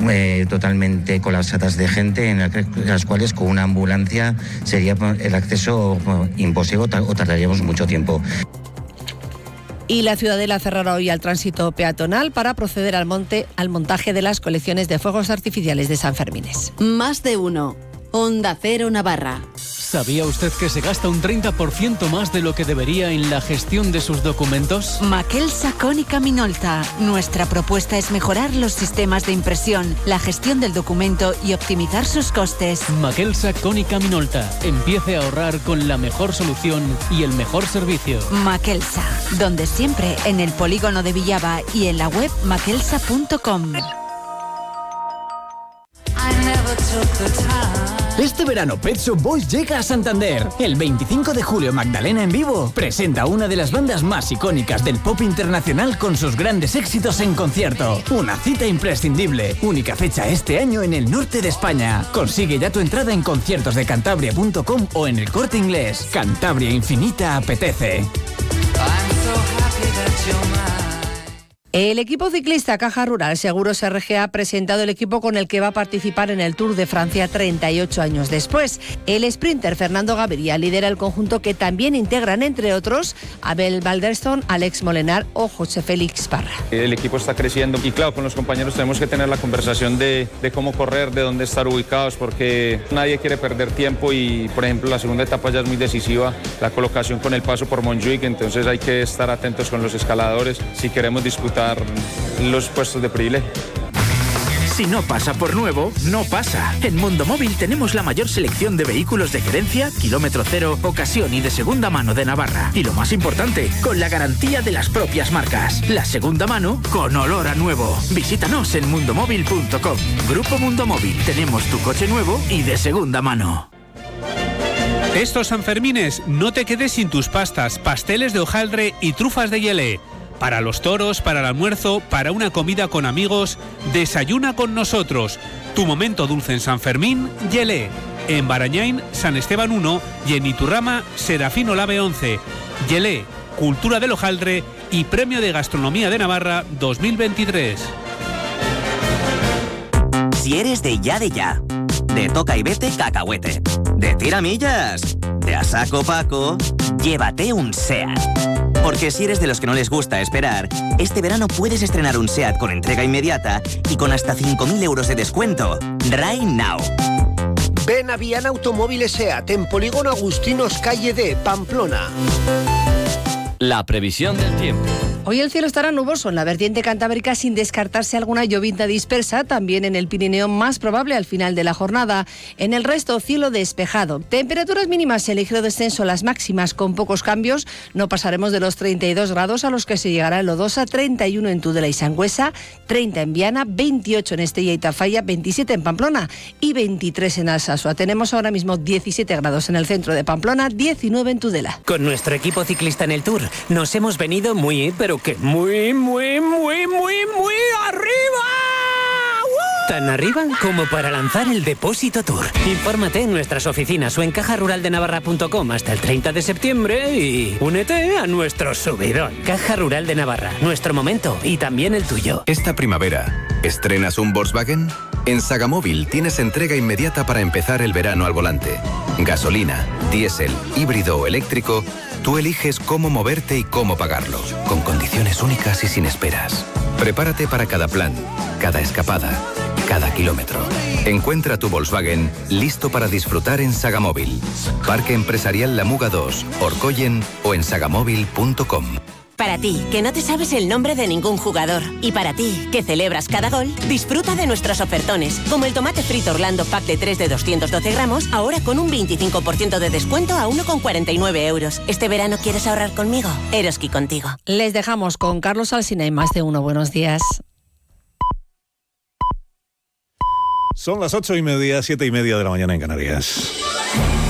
totalmente colapsadas de gente, en las cuales con una ambulancia sería el acceso imposible o tardaríamos mucho tiempo. Y la Ciudadela cerrará hoy al tránsito peatonal para proceder al montaje de las colecciones de fuegos artificiales de San Fermines. Más de uno. Onda Cero Navarra. ¿Sabía usted que se gasta un 30% más de lo que debería en la gestión de sus documentos? Maquelsa Cónica Minolta. Nuestra propuesta es mejorar los sistemas de impresión, la gestión del documento y optimizar sus costes. Maquelsa Cónica Minolta. Empiece a ahorrar con la mejor solución y el mejor servicio. Maquelsa, donde siempre, en el polígono de Villaba y en la web maquelsa.com. Este verano Pet Shop Boys llega a Santander. El 25 de julio Magdalena en Vivo presenta una de las bandas más icónicas del pop internacional con sus grandes éxitos en concierto. Una cita imprescindible. Única fecha este año en el norte de España. Consigue ya tu entrada en conciertosdecantabria.com o en el Corte Inglés. Cantabria Infinita apetece. El equipo ciclista Caja Rural Seguros RG ha presentado el equipo con el que va a participar en el Tour de Francia 38 años después. El sprinter Fernando Gaviria lidera el conjunto que también integran, entre otros, Abel Balderston, Alex Molenar o José Félix Parra. El equipo está creciendo y claro, con los compañeros tenemos que tener la conversación de cómo correr, de dónde estar ubicados, porque nadie quiere perder tiempo y, por ejemplo, la segunda etapa ya es muy decisiva, la colocación con el paso por Montjuic, entonces hay que estar atentos con los escaladores si queremos disputar los puestos de privilegio. Si no pasa por nuevo, no pasa. En Mundo Móvil tenemos la mayor selección de vehículos de gerencia, kilómetro cero, ocasión y de segunda mano de Navarra. Y lo más importante, con la garantía de las propias marcas. La segunda mano con olor a nuevo. Visítanos en mundomóvil.com. Grupo Mundo Móvil. Tenemos tu coche nuevo y de segunda mano. Estos Sanfermines, no te quedes sin tus pastas, pasteles de hojaldre y trufas de Yelé. Para los toros, para el almuerzo, para una comida con amigos, desayuna con nosotros. Tu momento dulce en San Fermín, Yelé. En Barañain, San Esteban 1 y en Iturrama, Serafín Olave 11. Yelé, Cultura del Hojaldre y Premio de Gastronomía de Navarra 2023. Si eres de ya, de toca y vete cacahuete, de tiramillas, de a saco Paco, llévate un SEAT. Porque si eres de los que no les gusta esperar, este verano puedes estrenar un SEAT con entrega inmediata y con hasta 5.000 euros de descuento. Right now. Ven a Viana Automóviles SEAT en Polígono Agustinos, calle D, Pamplona. La previsión del tiempo. Hoy el cielo estará nuboso en la vertiente cantábrica sin descartarse alguna llovizna dispersa, también en el Pirineo más probable al final de la jornada. En el resto, cielo despejado. Temperaturas mínimas en ligero descenso, las máximas con pocos cambios. No pasaremos de los 32 grados a los que se llegará en Lodosa, 31 en Tudela y Sangüesa, 30 en Viana, 28 en Estella y Tafalla, 27 en Pamplona y 23 en Alsasua. Tenemos ahora mismo 17 grados en el centro de Pamplona, 19 en Tudela. Con nuestro equipo ciclista en el Tour nos hemos venido pero que muy arriba. Tan arriba como para lanzar el Depósito Tour. Infórmate en nuestras oficinas o en cajaruraldenavarra.com hasta el 30 de septiembre y únete a nuestro subidón. Caja Rural de Navarra, nuestro momento y también el tuyo. Esta primavera, ¿estrenas un Volkswagen? En Sagamóvil tienes entrega inmediata para empezar el verano al volante. Gasolina, diésel, híbrido o eléctrico, tú eliges cómo moverte y cómo pagarlo, con condiciones únicas y sin esperas. Prepárate para cada plan, cada escapada, cada kilómetro. Encuentra tu Volkswagen listo para disfrutar en Sagamóvil. Parque Empresarial La Muga 2, Orcoyen o en sagamóvil.com. Para ti, que no te sabes el nombre de ningún jugador. Y para ti, que celebras cada gol, disfruta de nuestros ofertones. Como el tomate frito Orlando Pack de 3 de 212 gramos, ahora con un 25% de descuento a 1,49 euros. ¿Este verano quieres ahorrar conmigo? Eroski contigo. Les dejamos con Carlos Alsina y Más de Uno. Buenos días. Son las 8:30, 7:30 de la mañana en Canarias.